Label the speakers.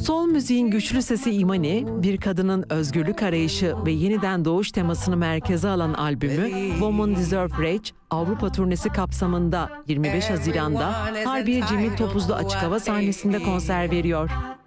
Speaker 1: Soul müziğin güçlü sesi Imani, bir kadının özgürlük arayışı ve yeniden doğuş temasını merkeze alan albümü Women Deserve Rage, Avrupa turnesi kapsamında 25 Haziran'da Harbiye Cemil Topuzlu Açık Hava sahnesinde konser veriyor.